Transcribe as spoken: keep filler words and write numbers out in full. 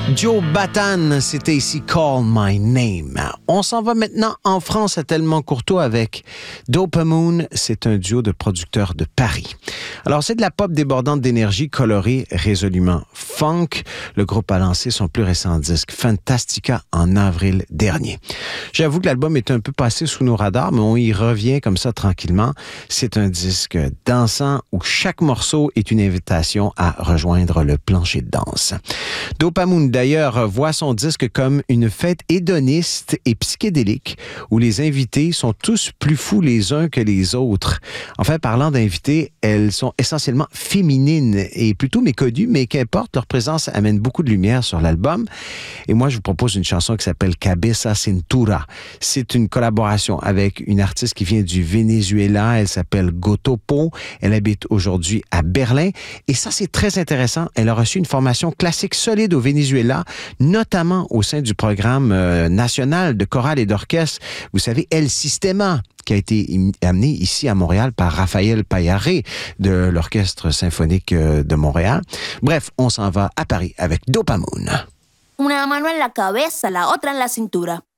Joe Batan, c'était ici Call My Name. On s'en va maintenant en France à Tellement Courtois avec Dopamoon. C'est un duo de producteurs de Paris. Alors, c'est de la pop débordante d'énergie colorée, résolument funk. Le groupe a lancé son plus récent disque, Fantastica, en avril dernier. J'avoue que l'album est un peu passé sous nos radars, mais on y revient comme ça tranquillement. C'est un disque dansant où chaque morceau est une invitation à rejoindre le plancher de danse. Dopamoon, d'ailleurs, voit son disque comme une fête hédoniste et psychédélique où les invités sont tous plus fous les uns que les autres. Enfin, parlant d'invités, elles sont essentiellement féminines et plutôt méconnues, mais qu'importe, leur présence amène beaucoup de lumière sur l'album. Et moi, je vous propose une chanson qui s'appelle Cabeza Cintura. C'est une collaboration avec une artiste qui vient du Venezuela. Elle s'appelle Gotopo. Elle habite aujourd'hui à Berlin. Et ça, c'est très intéressant. Elle a reçu une formation classique solide au Venezuela, notamment au sein du programme euh, national de chorale et d'orchestre. Vous savez, El Sistema, qui a été amené ici à Montréal par Raphaël Payaré de l'Orchestre symphonique de Montréal. Bref, on s'en va à Paris avec Dopamoon. Una mano en la cabeza, la otra en la cintura.